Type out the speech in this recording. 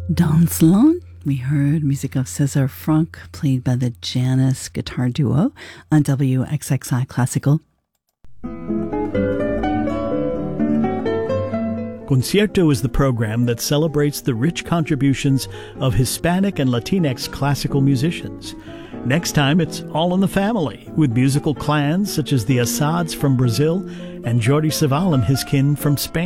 Dans l'An, we heard music of César Franck, played by the Janus Guitar Duo on WXXI Classical. Concierto is the program that celebrates the rich contributions of Hispanic and Latinx classical musicians. Next time, it's all in the family, with musical clans such as the Assads from Brazil and Jordi Savall and his kin from Spain.